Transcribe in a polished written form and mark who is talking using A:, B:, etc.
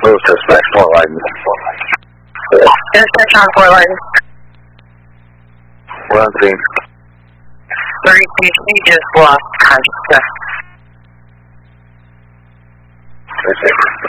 A: move to smash 4 line.
B: Intersection on 4 line.
A: We're on scene.
B: 32, she just lost consciousness.